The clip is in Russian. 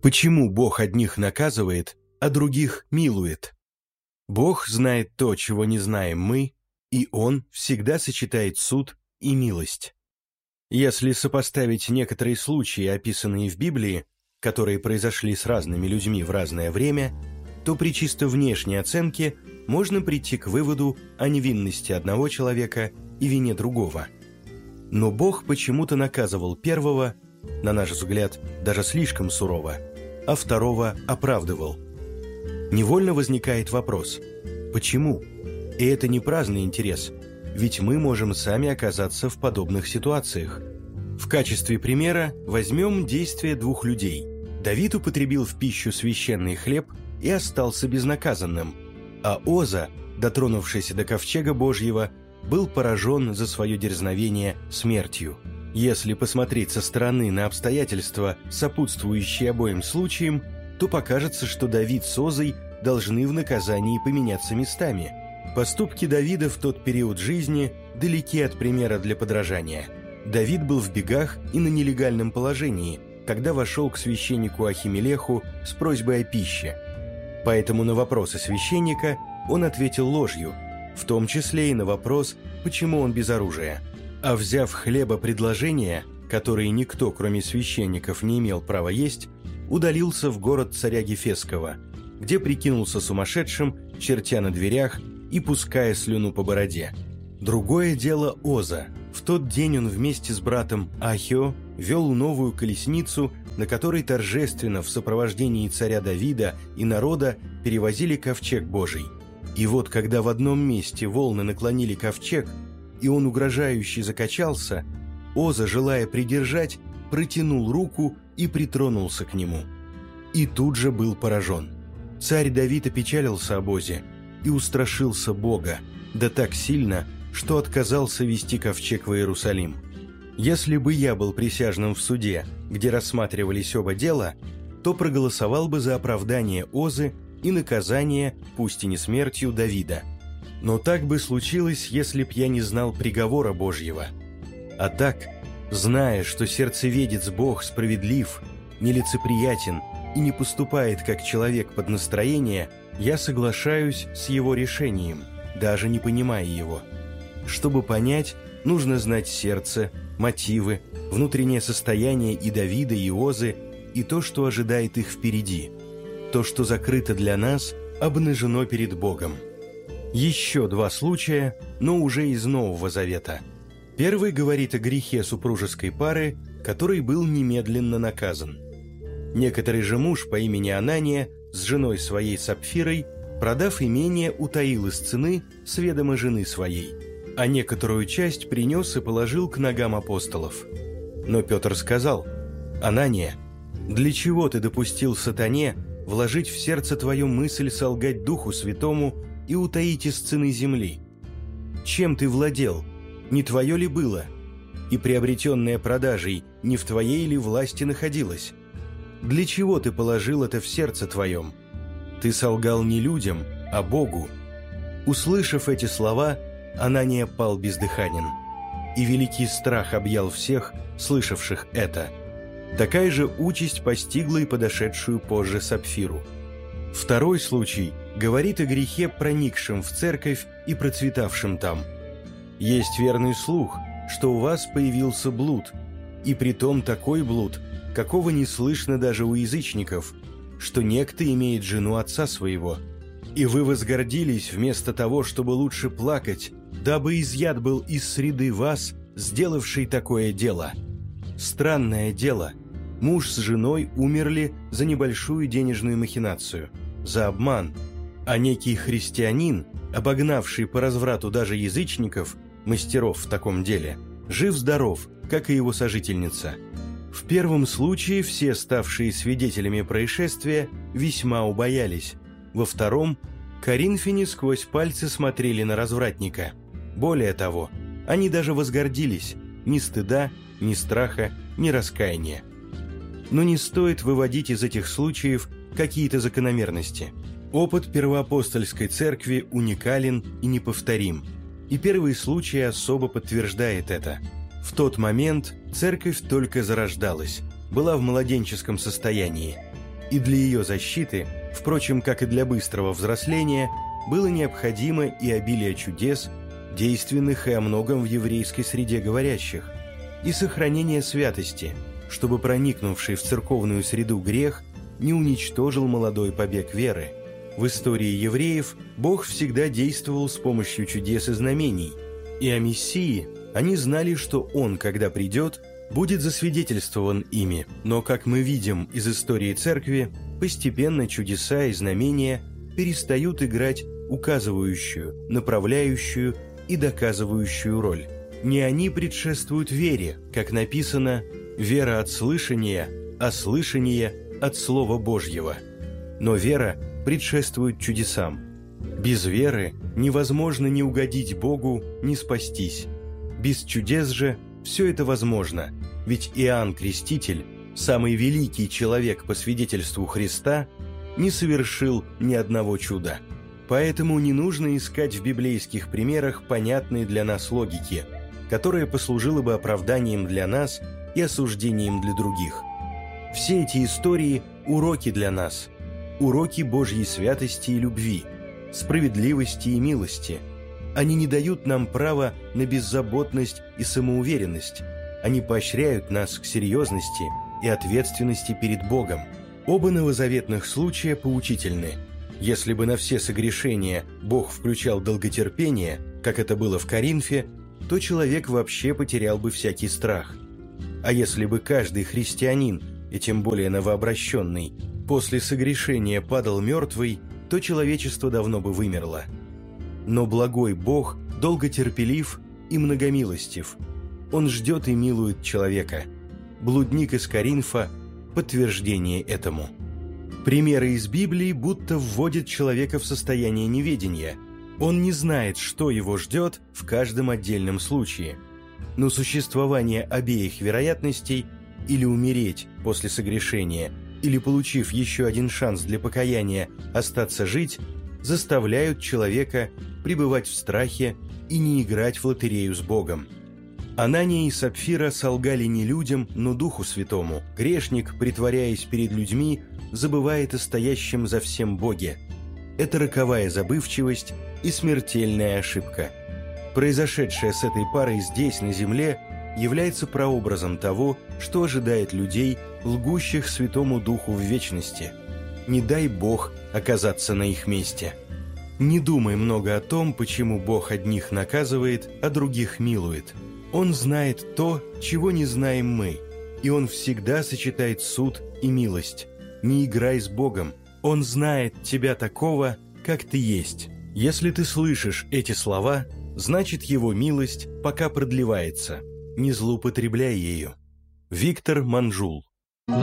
Почему Бог одних наказывает, а других милует? Бог знает то, чего не знаем мы, и Он всегда сочетает суд и милость. Если сопоставить некоторые случаи, описанные в Библии, которые произошли с разными людьми в разное время, то при чисто внешней оценке можно прийти к выводу о невинности одного человека и вине другого. Но Бог почему-то наказывал первого, на наш взгляд, даже слишком сурово, а второго оправдывал. Невольно возникает вопрос: почему? И это не праздный интерес, ведь мы можем сами оказаться в подобных ситуациях. В качестве примера возьмем действия двух людей. Давид употребил в пищу священный хлеб и остался безнаказанным, а Оза, дотронувшийся до ковчега Божьего, был поражен за свое дерзновение смертью. Если посмотреть со стороны на обстоятельства, сопутствующие обоим случаям, то покажется, что Давид с Озой должны в наказании поменяться местами. Поступки Давида в тот период жизни далеки от примера для подражания. Давид был в бегах и на нелегальном положении, когда вошел к священнику Ахимелеху с просьбой о пище. Поэтому на вопросы священника он ответил ложью, в том числе и на вопрос, почему он без оружия. А взяв хлебопредложения, которые никто, кроме священников, не имел права есть, удалился в город царя Гефесского, где прикинулся сумасшедшим, чертя на дверях и пуская слюну по бороде. Другое дело Оза. В тот день он вместе с братом Ахио вел новую колесницу, на которой торжественно в сопровождении царя Давида и народа перевозили ковчег Божий. И вот когда в одном месте волны наклонили ковчег, и он угрожающе закачался, Оза, желая придержать, протянул руку и притронулся к нему. И тут же был поражен. Царь Давид опечалился об Озе и устрашился Бога, да так сильно, что отказался вести ковчег в Иерусалим. Если бы я был присяжным в суде, где рассматривались оба дела, то проголосовал бы за оправдание Озы и наказание, пусть и не смертью, Давида. Но так бы случилось, если б я не знал приговора Божьего. А так, зная, что сердцеведец Бог справедлив, нелицеприятен и не поступает как человек под настроение, я соглашаюсь с его решением, даже не понимая его. Чтобы понять, нужно знать сердце, мотивы, внутреннее состояние и Давида, и Озы, и то, что ожидает их впереди. То, что закрыто для нас, обнажено перед Богом. Еще два случая, но уже из Нового Завета. Первый говорит о грехе супружеской пары, который был немедленно наказан. Некоторый же муж по имени Анания с женой своей Сапфирой, продав имение, утаил из цены с ведома жены своей, а некоторую часть принес и положил к ногам апостолов. Но Петр сказал: «Анания, для чего ты допустил сатане вложить в сердце твою мысль солгать Духу Святому и утаить из цены земли? Чем ты владел? Не твое ли было? И приобретенное продажей не в твоей ли власти находилось? Для чего ты положил это в сердце твоем? Ты солгал не людям, а Богу». Услышав эти слова, Анания пал бездыханен, и великий страх объял всех, слышавших это. Такая же участь постигла и подошедшую позже Сапфиру. Второй случай говорит о грехе, проникшем в церковь и процветавшем там. Есть верный слух, что у вас появился блуд, и притом такой блуд, какого не слышно даже у язычников, что некто имеет жену отца своего. И вы возгордились вместо того, чтобы лучше плакать, дабы изъят был из среды вас, сделавший такое дело. Странное дело. Муж с женой умерли за небольшую денежную махинацию, за обман, а некий христианин, обогнавший по разврату даже язычников, мастеров в таком деле, жив-здоров, как и его сожительница. В первом случае все ставшие свидетелями происшествия весьма убоялись, во втором коринфяне сквозь пальцы смотрели на развратника. Более того, они даже возгордились, ни стыда, ни страха, ни раскаяния. Но не стоит выводить из этих случаев какие-то закономерности. Опыт первоапостольской церкви уникален и неповторим, и первый случай особо подтверждает это. В тот момент церковь только зарождалась, была в младенческом состоянии. И для ее защиты, впрочем, как и для быстрого взросления, было необходимо и обилие чудес, действенных и о многом в еврейской среде говорящих, и сохранение святости, чтобы проникнувший в церковную среду грех не уничтожил молодой побег веры. В истории евреев Бог всегда действовал с помощью чудес и знамений, и о Мессии они знали, что Он, когда придет, будет засвидетельствован ими, но, как мы видим из истории церкви, постепенно чудеса и знамения перестают играть указывающую, направляющую и доказывающую роль. Не они предшествуют вере, как написано «вера от слышания, а слышание от Слова Божьего». Но вера предшествует чудесам. Без веры невозможно ни угодить Богу, ни спастись. Без чудес же все это возможно, ведь Иоанн Креститель, самый великий человек по свидетельству Христа, не совершил ни одного чуда. Поэтому не нужно искать в библейских примерах понятной для нас логики, которая послужила бы оправданием для нас и осуждением для других. Все эти истории – уроки для нас, уроки Божьей святости и любви, справедливости и милости. Они не дают нам права на беззаботность и самоуверенность. Они поощряют нас к серьезности и ответственности перед Богом. Оба новозаветных случая поучительны. Если бы на все согрешения Бог включал долготерпение, как это было в Коринфе, то человек вообще потерял бы всякий страх. А если бы каждый христианин, и тем более новообращенный, после согрешения падал мертвый, то человечество давно бы вымерло. Но благой Бог долготерпелив и многомилостив. Он ждет и милует человека. Блудник из Коринфа – подтверждение этому. Примеры из Библии будто вводят человека в состояние неведения. Он не знает, что его ждет в каждом отдельном случае. Но существование обеих вероятностей – или умереть после согрешения, или, получив еще один шанс для покаяния, остаться жить, заставляют человека пребывать в страхе и не играть в лотерею с Богом. Анания и Сапфира солгали не людям, но Духу Святому. Грешник, притворяясь перед людьми, забывает о стоящем за всем Боге. Это роковая забывчивость и смертельная ошибка. Произошедшее с этой парой здесь, на земле, является прообразом того, что ожидает людей, лгущих Святому Духу в вечности. Не дай Бог оказаться на их месте. Не думай много о том, почему Бог одних наказывает, а других милует. Он знает то, чего не знаем мы, и Он всегда сочетает суд и милость. Не играй с Богом. Он знает тебя такого, как ты есть. Если ты слышишь эти слова, значит Его милость пока продлевается. Не злоупотребляй ею. Виктор Манжул.